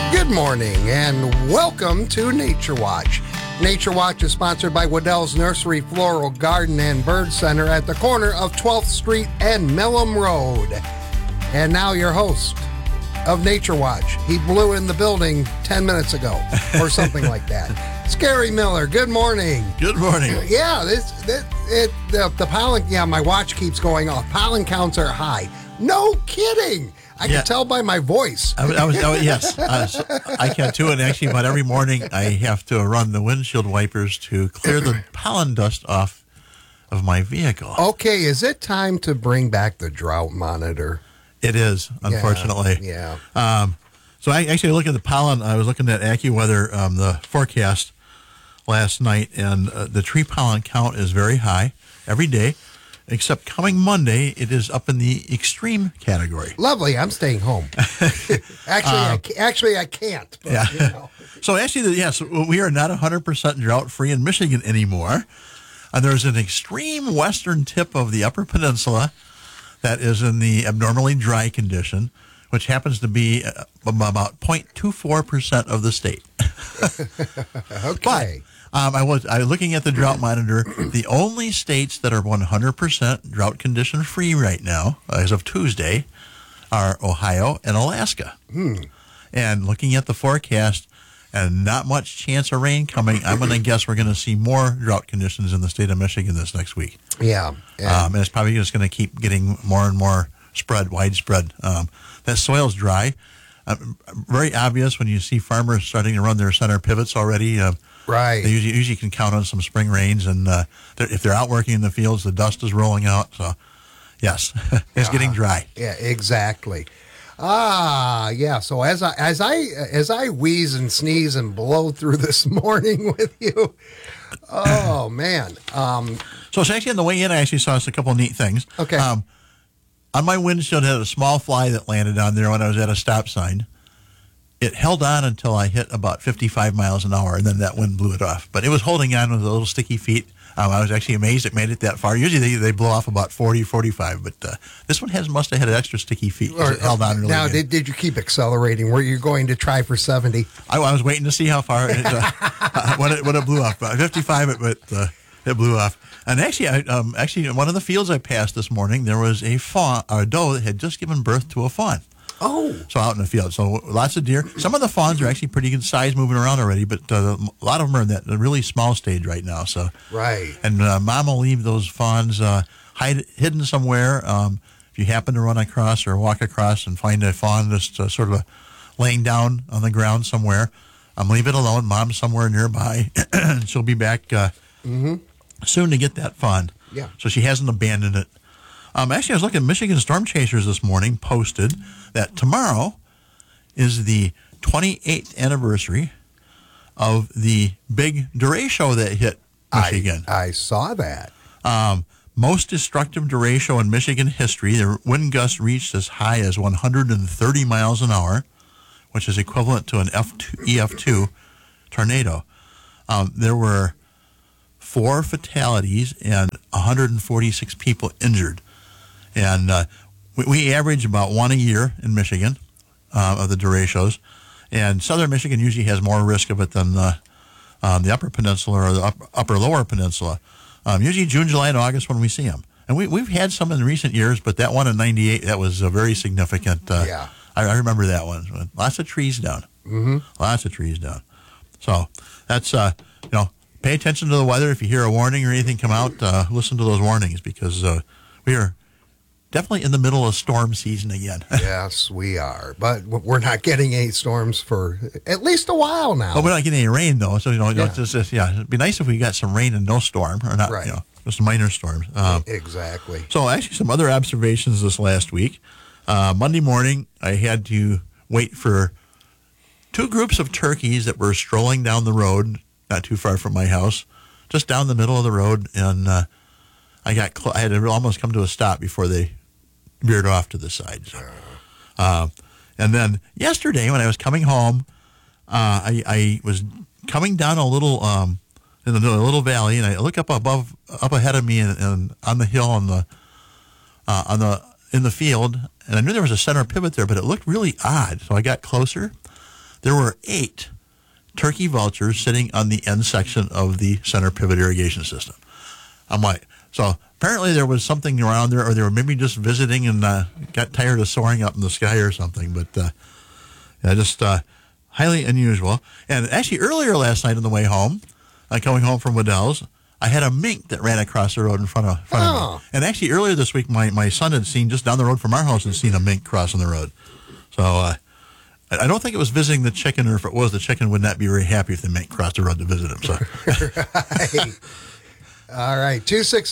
Good morning and welcome to Nature Watch. Nature Watch is sponsored by Waddell's Nursery, Floral Garden, and Bird Center at the corner of 12th Street and Millam Road. And now your host of Nature Watch. He blew in the building 10 minutes ago or something like that. Scary Miller, good morning. Good morning. Yeah, the pollen, my watch keeps going off. Pollen counts are high. No kidding. I can tell by my voice. Yes, I can too. And actually, about every morning, I have to run the windshield wipers to clear the pollen dust off of my vehicle. Okay, is it time to bring back the drought monitor? It is, unfortunately. Yeah. So I actually look at the pollen. I was looking at AccuWeather, the forecast last night, and the tree pollen count is very high every day. Except coming Monday, it is up in the extreme category. Lovely. I'm staying home. Actually, I can't. But, yeah. You know. So actually, yes, we are not 100% drought-free in Michigan anymore. There's an extreme western tip of the Upper Peninsula that is in the abnormally dry condition, which happens to be about 0.24% of the state. Okay. But I was looking at the drought monitor. The only states that are 100% drought condition free right now, as of Tuesday, are Ohio and Alaska. And looking at the forecast, and not much chance of rain coming, I'm going to guess we're going to see more drought conditions in the state of Michigan this next week. Yeah. And it's probably just going to keep getting more and more widespread. That soil's dry. Very obvious when you see farmers starting to run their center pivots already. Right. They usually can count on some spring rains, and if they're out working in the fields, the dust is rolling out. So, yes, it's getting dry. Yeah, exactly. So as I wheeze and sneeze and blow through this morning with you, oh man. So it's actually on the way in, I actually saw a couple of neat things. Okay. On my windshield, I had a small fly that landed on there when I was at a stop sign. It held on until I hit about 55 miles an hour, and then that wind blew it off. But it was holding on with the little sticky feet. I was actually amazed it made it that far. Usually they blow off about 40, 45, but this one must have had extra sticky feet. It held on really now, good. did you keep accelerating? Were you going to try for 70? I was waiting to see how far when it blew off. 55, but it blew off. And actually, in one of the fields I passed this morning, there was a doe that had just given birth to a fawn. Oh. So out in the field. So lots of deer. Some of the fawns are actually pretty good size moving around already, but a lot of them are in that really small stage right now. So right. And Mom will leave those fawns hidden somewhere. If you happen to run across or walk across and find a fawn just sort of laying down on the ground somewhere, leave it alone. Mom's somewhere nearby. She'll be back soon to get that fawn. Yeah. So she hasn't abandoned it. Actually, I was looking at Michigan Storm Chasers this morning, posted that tomorrow is the 28th anniversary of the big derecho that hit Michigan. I saw that. Most destructive derecho in Michigan history. The wind gusts reached as high as 130 miles an hour, which is equivalent to an EF2 tornado. There were 4 fatalities and 146 people injured. And we average about one a year in Michigan of the derechos. And southern Michigan usually has more risk of it than the upper peninsula or the upper lower peninsula. Usually June, July, and August when we see them. And we've had some in recent years, but that one in 98, that was very significant. Yeah. I remember that one. Lots of trees down. Mm-hmm. Lots of trees down. So that's, pay attention to the weather. If you hear a warning or anything come out, listen to those warnings because we are definitely in the middle of storm season again. Yes, we are. But we're not getting any storms for at least a while now. Well, we're not getting any rain, though. So, it'd be nice if we got some rain and no storm, or not, right. Just minor storms. Exactly. So, actually, some other observations this last week. Monday morning, I had to wait for 2 groups of turkeys that were strolling down the road, not too far from my house, just down the middle of the road, and I had to almost come to a stop before they veered off to the side. So. And then yesterday when I was coming home, I was coming down a little in a little valley, and I look up ahead of me and on the hill in the field, and I knew there was a center pivot there, but it looked really odd. So I got closer. there were 8 turkey vultures sitting on the end section of the center pivot irrigation system. I'm like, so apparently there was something around there, or they were maybe just visiting and got tired of soaring up in the sky or something. But just highly unusual. And actually earlier last night on the way home, coming home from Waddell's, I had a mink that ran across the road in front of me. And actually earlier this week, my son had seen, just down the road from our house, had seen a mink crossing the road. So I don't think it was visiting the chicken, or if it was, the chicken would not be very happy if the mink crossed the road to visit him. So. Right. All right.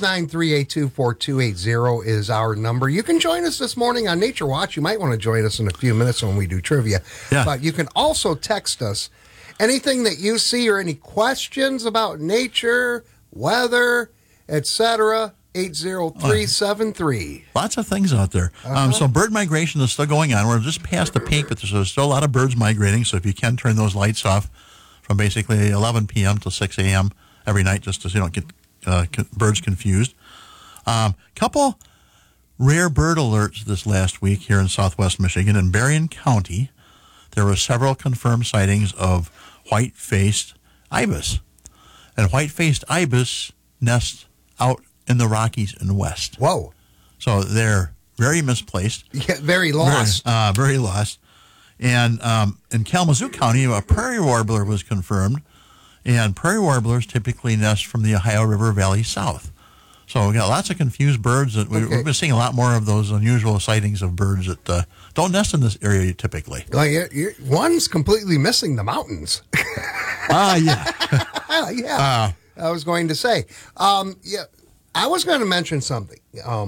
269-382-4280 is our number. You can join us this morning on Nature Watch. You might want to join us in a few minutes when we do trivia. Yeah. But you can also text us anything that you see or any questions about nature, weather, etc. 80373. Lots of things out there. So bird migration is still going on. We're just past the peak, but there's still a lot of birds migrating. So if you can turn those lights off from basically 11 p.m. till 6 a.m. every night, just so you don't get birds confused. Couple rare bird alerts this last week here in southwest Michigan. In Berrien County, there were several confirmed sightings of white-faced ibis. And white-faced ibis nest out in the Rockies and west. Whoa. So they're very misplaced. Yeah, very lost. Very lost. And in Kalamazoo County, a prairie warbler was confirmed. And prairie warblers typically nest from the Ohio River Valley south. So we've got lots of confused birds. We've been seeing a lot more of those unusual sightings of birds that don't nest in this area typically. Like one's completely missing the mountains. Yeah. Yeah. I was going to say. I was going to mention something.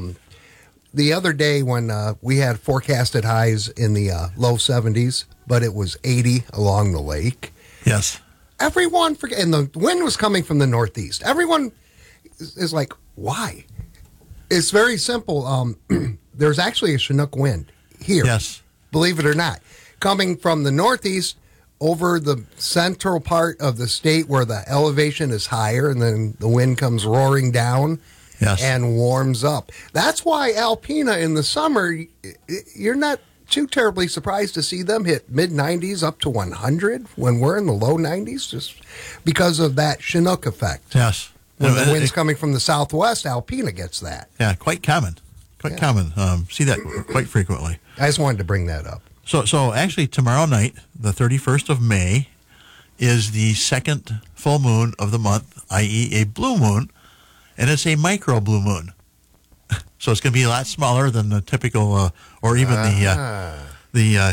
The other day when we had forecasted highs in the low 70s, but it was 80 along the lake. Yes. Everyone forget, and the wind was coming from the northeast. Everyone is like, why? It's very simple. There's actually a Chinook wind here. Yes. Believe it or not. Coming from the northeast over the central part of the state where the elevation is higher, and then the wind comes roaring down. Yes. And warms up. That's why Alpena in the summer, you're not too terribly surprised to see them hit mid-90s up to 100 when we're in the low 90s, just because of that Chinook effect. Yes. When the wind's coming from the southwest, Alpena gets that. Yeah, quite common. Common. See that quite frequently. I just wanted to bring that up. So actually tomorrow night, the 31st of May, is the second full moon of the month, i.e. a blue moon, and it's a micro blue moon. So it's going to be a lot smaller than the typical, or even the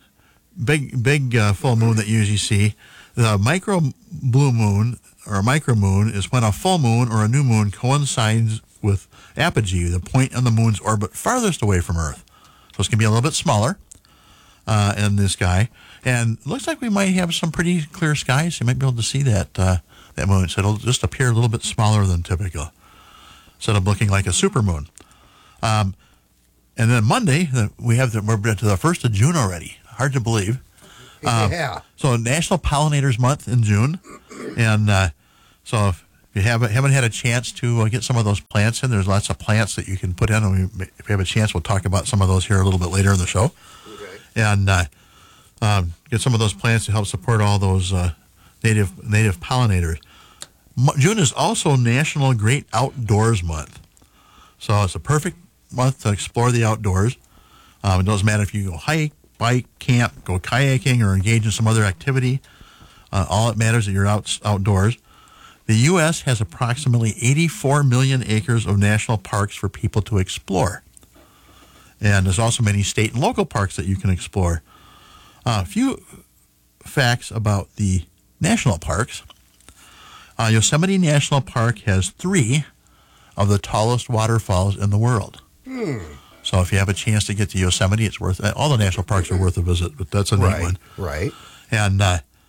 big full moon that you usually see. The micro blue moon or micro moon is when a full moon or a new moon coincides with apogee, the point on the moon's orbit farthest away from Earth. So it's going to be a little bit smaller in the sky, and it looks like we might have some pretty clear skies. You might be able to see that moon. So it'll just appear a little bit smaller than typical, instead of looking like a supermoon. And then Monday, we're to the 1st of June already. Hard to believe. Yeah. So National Pollinators Month in June. And so if you haven't had a chance to get some of those plants in, there's lots of plants that you can put in. And if we have a chance, we'll talk about some of those here a little bit later in the show. Okay. And get some of those plants to help support all those native pollinators. June is also National Great Outdoors Month. So it's a perfect month to explore the outdoors. It doesn't matter if you go hike, bike, camp, go kayaking, or engage in some other activity. All it matters is that you're outdoors. The U.S. has approximately 84 million acres of national parks for people to explore. And there's also many state and local parks that you can explore. A few facts about the national parks. Yosemite National Park has 3 of the tallest waterfalls in the world. So if you have a chance to get to Yosemite, it's worth it. All the national parks are worth a visit, but that's a neat one. Right. And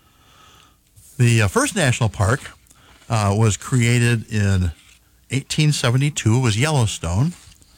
the first national park was created in 1872, was Yellowstone.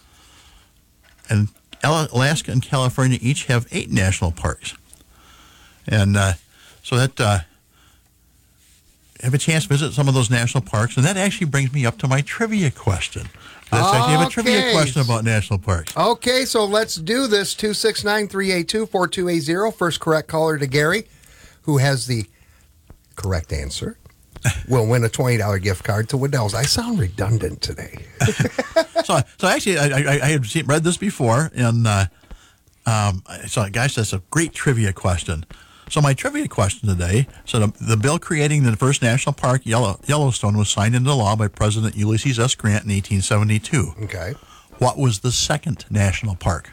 And Alaska and California each have 8 national parks. And so that... have a chance to visit some of those national parks, and that actually brings me up to my trivia question. I have a trivia question about national parks. Okay, so let's do this. 269-382-4280. First correct caller to Gary. who has the correct answer will win a $20 gift card to Waddell's. I sound redundant today. So actually, I had read this before, and so guys, that's a great trivia question. So my trivia question today, so the bill creating the first national park, Yellowstone, was signed into law by President Ulysses S. Grant in 1872. Okay. What was the second national park?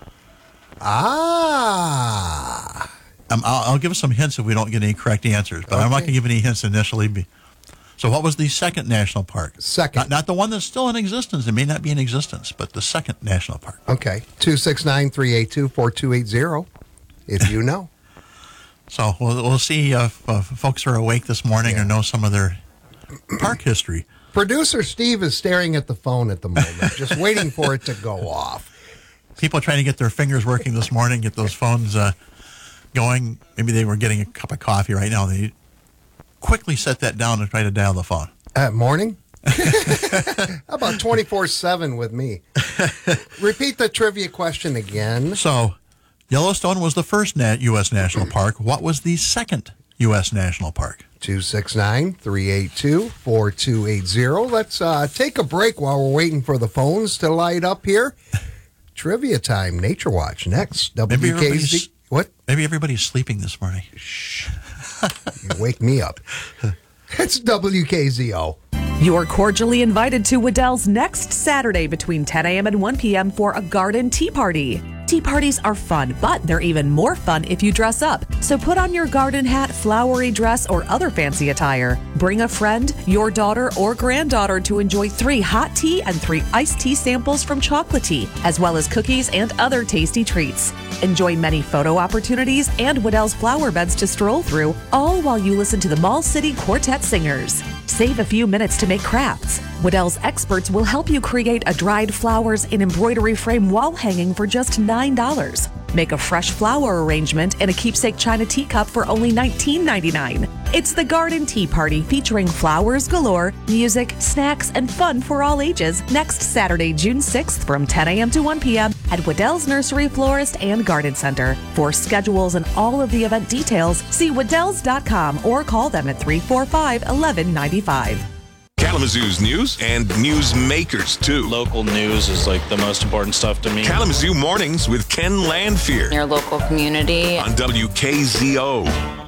I'll give us some hints if we don't get any correct answers, but I'm not going to give any hints initially. So what was the second national park? Second. Not the one that's still in existence. It may not be in existence, but the second national park. Okay. 269-382-4280, if you know. So we'll see if folks are awake this morning or know some of their park history. Producer Steve is staring at the phone at the moment, just waiting for it to go off. People trying to get their fingers working this morning, get those phones going. Maybe they were getting a cup of coffee right now. They quickly set that down and try to dial the phone. Morning? How about 24/7 with me? Repeat the trivia question again. So, Yellowstone was the first U.S. national park. What was the second U.S. national park? 269-382-4280. Let's take a break while we're waiting for the phones to light up here. Trivia time, Nature Watch next. WKZ. What? Maybe everybody's sleeping this morning. Shh. You wake me up. It's WKZO. You're cordially invited to Waddell's next Saturday between 10 a.m. and 1 p.m. for a garden tea party. Tea parties are fun, but they're even more fun if you dress up. So put on your garden hat, flowery dress, or other fancy attire. Bring a friend, your daughter, or granddaughter to enjoy 3 hot tea and 3 iced tea samples from Chocolatey, as well as cookies and other tasty treats. Enjoy many photo opportunities and Waddell's flower beds to stroll through, all while you listen to the Mall City Quartet Singers. Save a few minutes to make crafts. Waddell's experts will help you create a dried flowers in embroidery frame wall hanging for just $9. Make a fresh flower arrangement in a keepsake china teacup for only $19.99. It's the Garden Tea Party featuring flowers galore, music, snacks, and fun for all ages next Saturday, June 6th from 10 a.m. to 1 p.m. at Waddell's Nursery, Florist, and Garden Center. For schedules and all of the event details, see waddells.com or call them at 345-1195. Kalamazoo's news and news makers, too. Local news is like the most important stuff to me. Kalamazoo Mornings with Ken Landfear Your local community. on WKZO.